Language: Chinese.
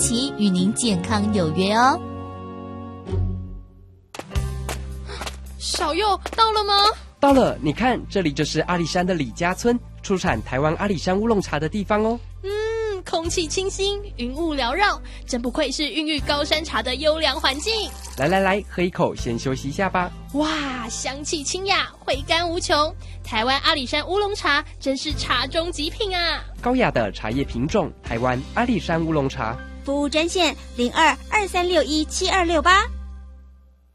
期与您健康有约哦。 小佑到了吗？ 到了，你看，这里就是阿里山的李家村，出产台湾阿里山乌龙茶的地方哦。 空气清新，云雾缭绕，真不愧是孕育高山茶的优良环境。 来，喝一口，先休息一下吧。 哇，香气清雅，回甘无穷。台湾阿里山乌龙茶真是茶中极品啊！ 高雅的茶叶品种，台湾阿里山乌龙茶。 服务专线0223617268。